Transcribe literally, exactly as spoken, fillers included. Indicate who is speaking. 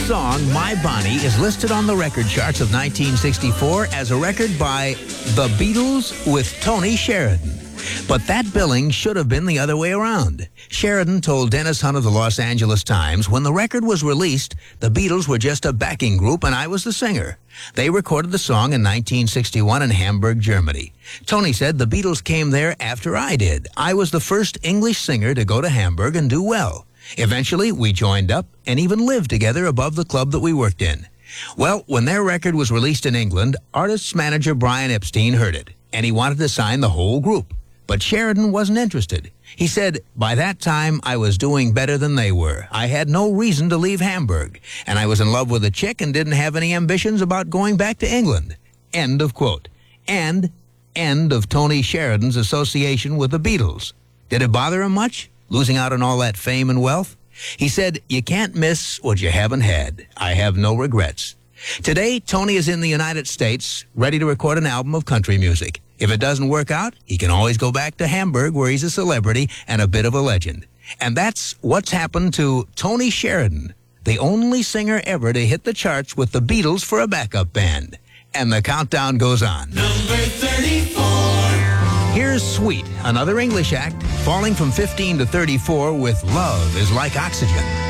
Speaker 1: song, My Bonnie, is listed on the record charts of nineteen sixty-four as a record by The Beatles with Tony Sheridan. But that billing should have been the other way around. Sheridan told Dennis Hunt of the Los Angeles Times, when the record was released, the Beatles were just a backing group and I was the singer. They recorded the song in nineteen sixty-one in Hamburg, Germany. Tony said the Beatles came there after I did. I was the first English singer to go to Hamburg and do well. Eventually, we joined up and even lived together above the club that we worked in. Well, when their record was released in England, artist's manager Brian Epstein heard it, and he wanted to sign the whole group. But Sheridan wasn't interested. He said, by that time, I was doing better than they were. I had no reason to leave Hamburg, and I was in love with a chick and didn't have any ambitions about going back to England. End of quote. And end of Tony Sheridan's association with the Beatles. Did it bother him much, losing out on all that fame and wealth? He said, you can't miss what you haven't had. I have no regrets. Today, Tony is in the United States, ready to record an album of country music. If it doesn't work out, he can always go back to Hamburg, where he's a celebrity and a bit of a legend. And that's what's happened to Tony Sheridan, the only singer ever to hit the charts with the Beatles for a backup band. And the countdown goes on.
Speaker 2: Number thirty-four.
Speaker 1: Here's Sweet, another English act, falling from fifteen to thirty-four with Love is Like Oxygen.